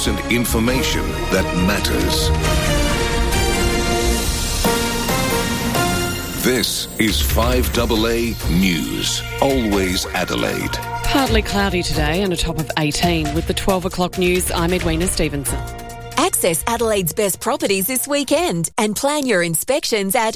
news and information that matters. This is 5AA News. Always Adelaide. Partly cloudy today and a top of 18. With the 12 o'clock news, I'm Edwina Stevenson. Access Adelaide's best properties this weekend and plan your inspections at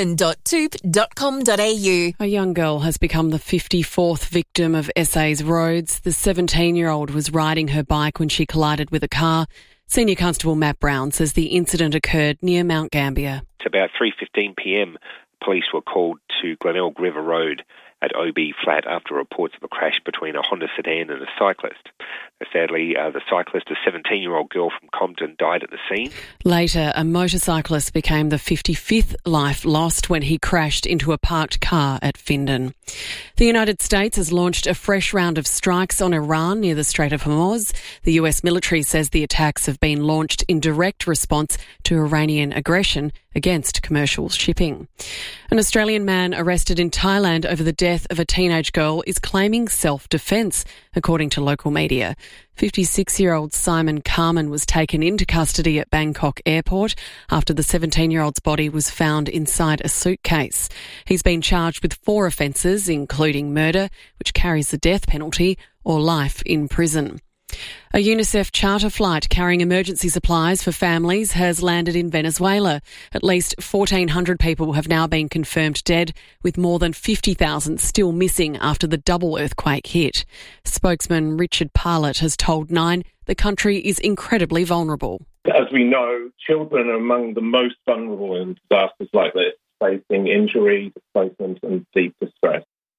open.toop.com.au. A young girl has become the 54th victim of SA's roads. The 17-year-old was riding her bike when she collided with a car. Senior Constable Matt Brown says the incident occurred near Mount Gambier. It's about 3:15pm. Police were called to Glenelg River Road at OB Flat after reports of a crash between a Honda sedan and a cyclist. Sadly, the cyclist, a 17-year-old girl from Compton, died at the scene. Later, a motorcyclist became the 55th life lost when he crashed into a parked car at Findon. The United States has launched a fresh round of strikes on Iran near the Strait of Hormuz. The US military says the attacks have been launched in direct response to Iranian aggression against commercial shipping. An Australian man arrested in Thailand over the death of a teenage girl is claiming self-defence, according to local media. 56-year-old Simon Carman was taken into custody at Bangkok Airport after the 17-year-old's body was found inside a suitcase. He's been charged with 4 offences, including murder, which carries the death penalty, or life in prison. A UNICEF charter flight carrying emergency supplies for families has landed in Venezuela. At least 1,400 people have now been confirmed dead, with more than 50,000 still missing after the double earthquake hit. Spokesman Richard Parlett has told Nine the country is incredibly vulnerable. As we know, children are among the most vulnerable in disasters like this, facing injury, displacement and deep distress.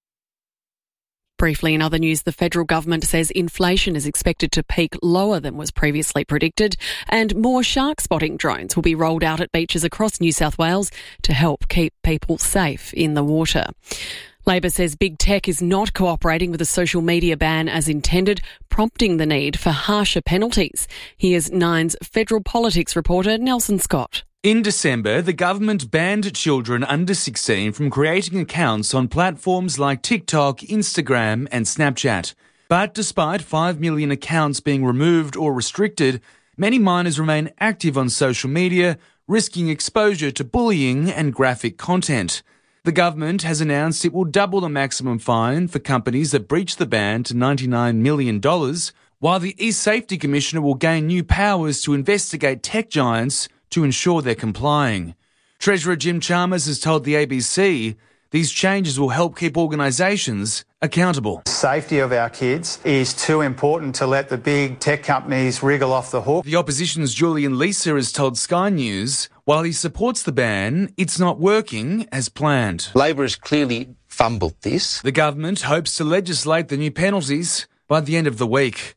Briefly, in other news, the federal government says inflation is expected to peak lower than was previously predicted, and more shark spotting drones will be rolled out at beaches across New South Wales to help keep people safe in the water. Labor says big tech is not cooperating with the social media ban as intended, prompting the need for harsher penalties. Here's Nine's federal politics reporter Nelson Scott. In December, the government banned children under 16 from creating accounts on platforms like TikTok, Instagram and Snapchat. But despite 5 million accounts being removed or restricted, many minors remain active on social media, risking exposure to bullying and graphic content. The government has announced it will double the maximum fine for companies that breach the ban to $99 million, while the eSafety Commissioner will gain new powers to investigate tech giants to ensure they're complying. Treasurer Jim Chalmers has told the ABC these changes will help keep organisations accountable. Safety of our kids is too important to let the big tech companies wriggle off the hook. The opposition's Julian Leeser has told Sky News while he supports the ban, it's not working as planned. Labor has clearly fumbled this. The government hopes to legislate the new penalties by the end of the week.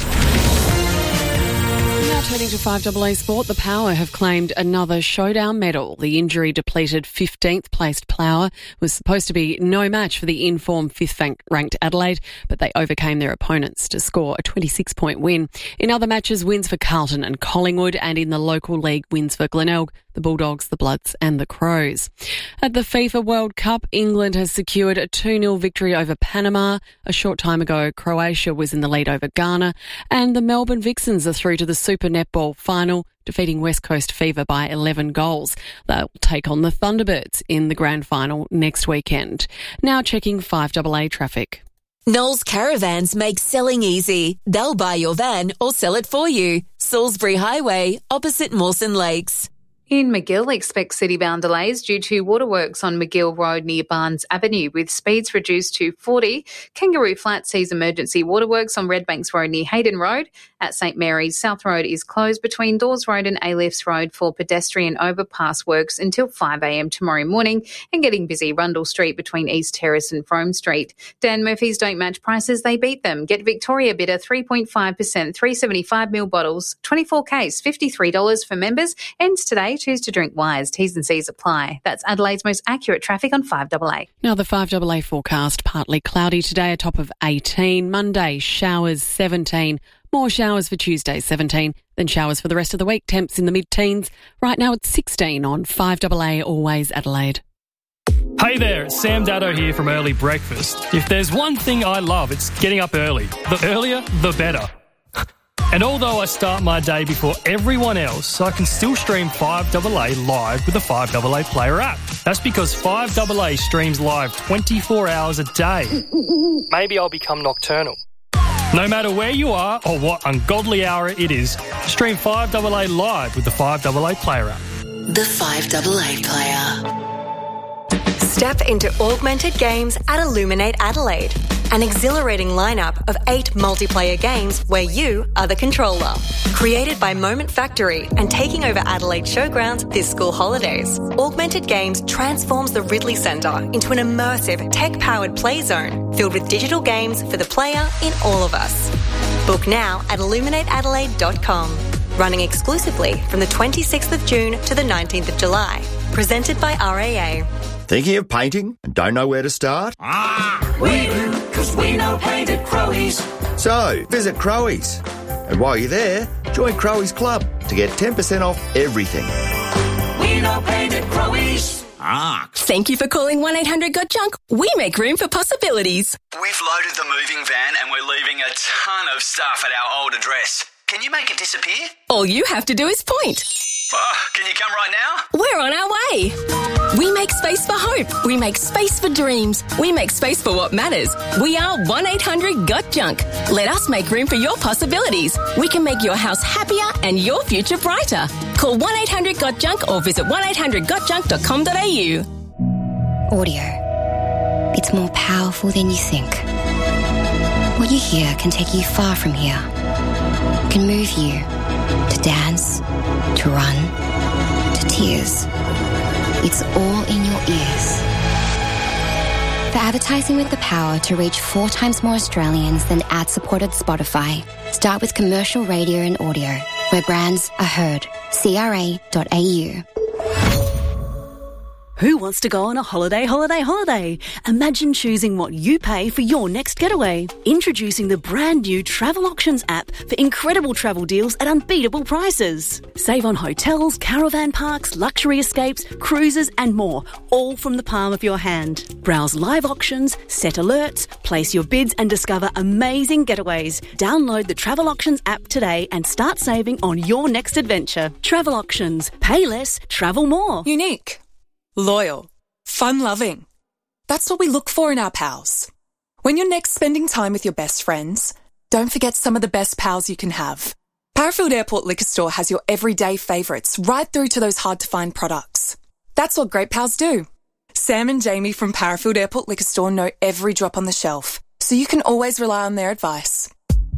Turning to 5AA Sport, the Power have claimed another showdown medal. The injury-depleted 15th placed Plower was supposed to be no match for the in-form 5th ranked Adelaide, but they overcame their opponents to score a 26-point win. In other matches, wins for Carlton and Collingwood, and in the local league, wins for Glenelg, the Bulldogs, the Bloods and the Crows. At the FIFA World Cup, England has secured a 2-0 victory over Panama. A short time ago, Croatia was in the lead over Ghana, and the Melbourne Vixens are through to the Super Netball final, defeating West Coast Fever by 11 goals. They'll take on the Thunderbirds in the grand final next weekend. Now checking 5AA traffic. Knowles Caravans make selling easy. They'll buy your van or sell it for you. Salisbury Highway, opposite Mawson Lakes. In McGill, expect city-bound delays due to waterworks on McGill Road near Barnes Avenue, with speeds reduced to 40. Kangaroo Flat sees emergency waterworks on Redbanks Road near Hayden Road. At St Mary's, South Road is closed between Dawes Road and A-Lifts Road for pedestrian overpass works until 5 a.m. tomorrow morning, and getting busy Rundle Street between East Terrace and Frome Street. Dan Murphy's don't match prices, they beat them. Get Victoria Bitter 3.5%, 375ml bottles, 24 case, $53 for members. Ends today. Choose to drink wise. T's and C's apply. That's Adelaide's most accurate traffic on 5AA. Now the 5AA forecast, partly cloudy today, a top of 18. Monday, showers 17. More showers for Tuesday, 17. Then showers for the rest of the week. Temps in the mid-teens. Right now it's 16 on 5AA, always Adelaide. Hey there, Sam Daddo here from Early Breakfast. If there's one thing I love, it's getting up early. The earlier, the better. And although I start my day before everyone else, I can still stream 5AA live with the 5AA Player app. That's because 5AA streams live 24 hours a day. Maybe I'll become nocturnal. No matter where you are or what ungodly hour it is, stream 5AA live with the 5AA Player app. The 5AA Player. Step into augmented games at Illuminate Adelaide. An exhilarating lineup of 8 multiplayer games where you are the controller. Created by Moment Factory and taking over Adelaide Showgrounds this school holidays. Augmented Games transforms the Ridley Centre into an immersive, tech-powered play zone filled with digital games for the player in all of us. Book now at illuminateadelaide.com. Running exclusively from the 26th of June to the 19th of July. Presented by RAA. Thinking of painting and don't know where to start? We do, because we know paint at Crowies. So, visit Crowies. And while you're there, join Crowies Club to get 10% off everything. We know paint at Crowies. Thank you for calling 1-800-GOT-JUNK. We make room for possibilities. We've loaded the moving van and we're leaving a ton of stuff at our old address. Can you make it disappear? All you have to do is point. Can you come right now? We're on our way. We make space for hope. We make space for dreams. We make space for what matters. We are 1-800-GOT-JUNK. Let us make room for your possibilities. We can make your house happier and your future brighter. Call 1-800-GOT-JUNK or visit 1-800-GOT-JUNK.com.au. Audio. It's more powerful than you think. What you hear can take you far from here. Can move you to dance, to run, to tears. It's all in your ears. For advertising with the power to reach 4 times more Australians than ad-supported Spotify, start with commercial radio and audio, where brands are heard. CRA.au. Who wants to go on a holiday? Imagine choosing what you pay for your next getaway. Introducing the brand new Travel Auctions app for incredible travel deals at unbeatable prices. Save on hotels, caravan parks, luxury escapes, cruises and more, all from the palm of your hand. Browse live auctions, set alerts, place your bids and discover amazing getaways. Download the Travel Auctions app today and start saving on your next adventure. Travel Auctions. Pay less, travel more. Unique. Loyal. Fun-loving. That's what we look for in our pals. When you're next spending time with your best friends, don't forget some of the best pals you can have. Parafield Airport Liquor Store has your everyday favourites right through to those hard-to-find products. That's what great pals do. Sam and Jamie from Parafield Airport Liquor Store know every drop on the shelf, so you can always rely on their advice.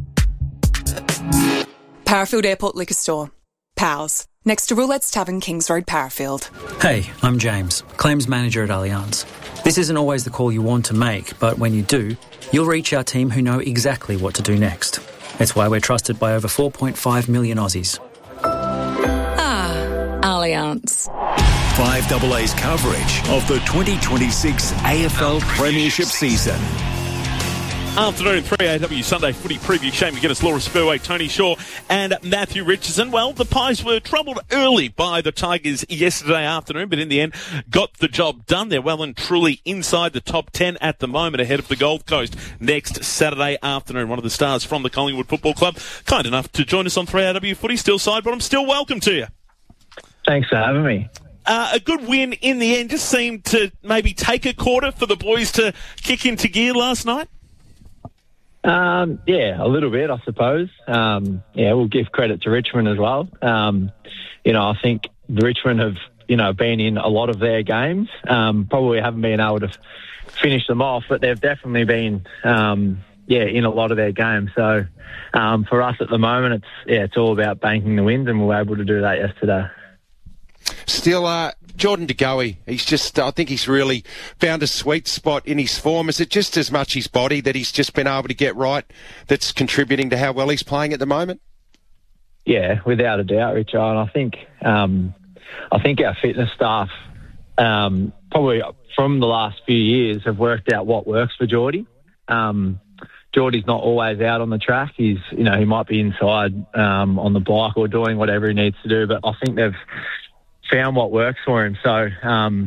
Parafield Airport Liquor Store. Pals. Next to Roulette's Tavern, Kings Road, Parafield. Hey, I'm James, Claims Manager at Allianz. This isn't always the call you want to make, but when you do, you'll reach our team who know exactly what to do next. It's why we're trusted by over 4.5 million Aussies. Allianz. 5AA's coverage of the 2026 AFL Premiership season. Afternoon, 3AW Sunday Footy Preview. Shane McGuinness, Laura Spurway, Tony Shaw and Matthew Richardson. Well, the Pies were troubled early by the Tigers yesterday afternoon, but in the end got the job done. They're well and truly inside the top 10 at the moment, ahead of the Gold Coast next Saturday afternoon. One of the stars from the Collingwood Football Club, kind enough to join us on 3AW Footy. Still Sidebottom, still welcome to you. Thanks for having me. A good win in the end. Just seemed to maybe take a quarter for the boys to kick into gear last night. Yeah, a little bit, I suppose. We'll give credit to Richmond as well. I think Richmond have, been in a lot of their games. Probably haven't been able to finish them off, but they've definitely been, in a lot of their games. So, for us at the moment, it's all about banking the wins, and we were able to do that yesterday. Still, Jordan De Goey, I think he's really found a sweet spot in his form. Is it just as much his body that he's just been able to get right that's contributing to how well he's playing at the moment? Yeah, without a doubt, Richard. And I think our fitness staff, probably from the last few years, have worked out what works for Geordie. Geordie's not always out on the track. He might be inside on the bike or doing whatever he needs to do, but I think they've found what works for him. So,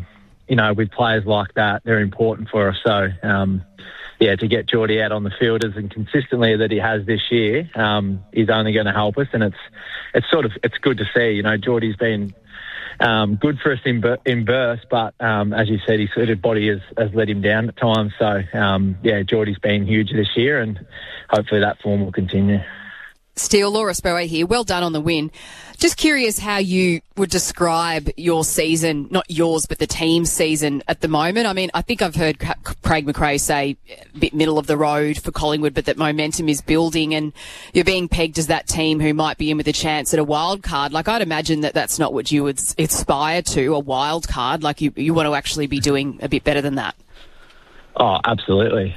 with players like that, they're important for us. So, to get Geordie out on the field as consistently that he has this year, is only going to help us. And it's good to see. Geordie's been good for us in bursts, but as you said, his sort of body has let him down at times. So, Geordie's been huge this year, and hopefully that form will continue. Steele, Laura Spurway here. Well done on the win. Just curious how you would describe your season, not yours, but the team's season at the moment. I mean, I think I've heard Craig McRae say a bit middle of the road for Collingwood, but that momentum is building and you're being pegged as that team who might be in with a chance at a wild card. Like, I'd imagine that that's not what you would aspire to, a wild card. Like, you want to actually be doing a bit better than that. Oh, absolutely.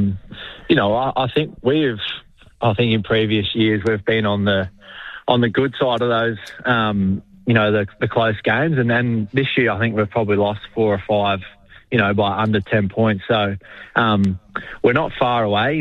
I think in previous years we've been on the good side of those, the close games, and then this year I think we've probably lost 4 or 5, by under 10 points. So we're not far away.